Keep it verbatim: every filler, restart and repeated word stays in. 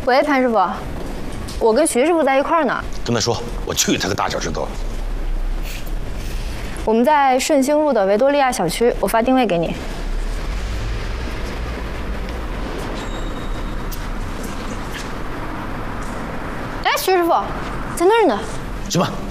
喂，潘师傅，我跟徐师傅在一块儿呢。 跟他说，我去他个大脚趾头！ 我们在顺兴路的维多利亚小区，我发定位给你。哎，徐师傅，在那儿呢。 去吧。